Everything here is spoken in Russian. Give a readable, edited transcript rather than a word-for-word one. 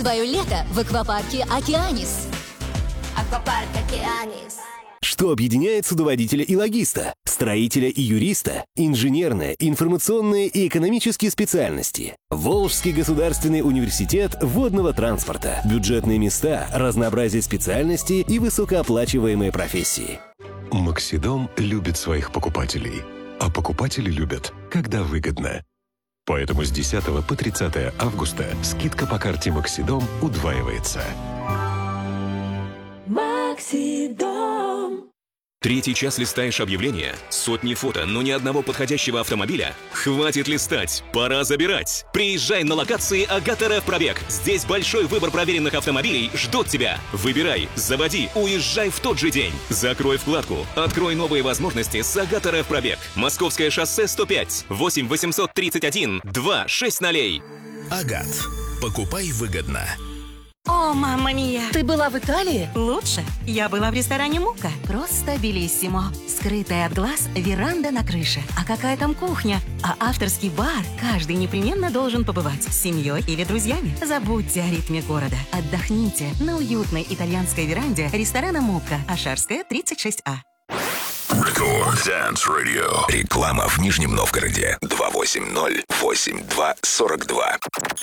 свое лето в аквапарке «Океанис». Аквапарк «Океанис». Что объединяет судоводителя и логиста, строителя и юриста, инженерные, информационные и экономические специальности? Волжский государственный университет водного транспорта. Бюджетные места, разнообразие специальностей и высокооплачиваемые профессии. Максидом любит своих покупателей, а покупатели любят, когда выгодно. Поэтому с 10 по 30 августа скидка по карте Максидом удваивается. Максидом. Третий час листаешь объявления, сотни фото, но ни одного подходящего автомобиля? Хватит листать, пора забирать. Приезжай на локации Агат РФ Пробег. Здесь большой выбор проверенных автомобилей ждут тебя. Выбирай, заводи, уезжай в тот же день. Закрой вкладку, открой новые возможности с Агат РФ Пробег. Московское шоссе 105, 8 831 260. Агат. Покупай выгодно. О, мамма мия! Ты была в Италии? Лучше. Я была в ресторане «Мука». Просто белиссимо. Скрытая от глаз веранда на крыше. А какая там кухня? А авторский бар каждый непременно должен побывать. С семьей или друзьями. Забудьте о ритме города. Отдохните на уютной итальянской веранде ресторана «Мука». Ашарская, 36А. Рекорд Dance Radio. Реклама в Нижнем Новгороде. 280-82-42.